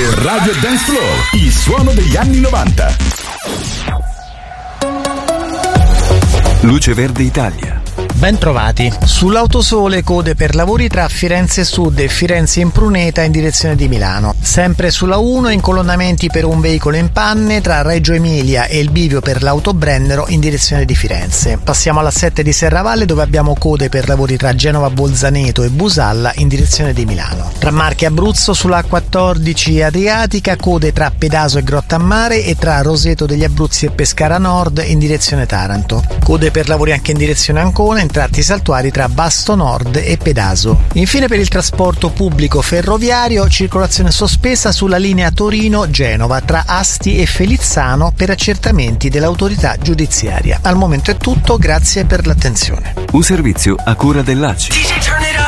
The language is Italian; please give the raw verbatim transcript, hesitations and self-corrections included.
Radio Dance Floor, il suono degli anni novanta. Luce Verde Italia. Ben trovati. Sull'autosole code per lavori tra Firenze Sud e Firenze Impruneta in direzione di Milano. Sempre sulla uno incolonnamenti per un veicolo in panne tra Reggio Emilia e il bivio per l'autobrennero in direzione di Firenze. Passiamo alla sette di Serravalle dove abbiamo code per lavori tra Genova Bolzaneto e Busalla in direzione di Milano. Tra Marche e Abruzzo sulla quattordici Adriatica code tra Pedaso e Grottammare e tra Roseto degli Abruzzi e Pescara Nord in direzione Taranto. Code per lavori anche in direzione Ancona in tratti saltuari tra Basto Nord e Pedaso. Infine per il trasporto pubblico ferroviario circolazione sospesa sulla linea Torino-Genova tra Asti e Felizzano per accertamenti dell'autorità giudiziaria. Al momento è tutto, grazie per l'attenzione. Un servizio a cura dell'A C I.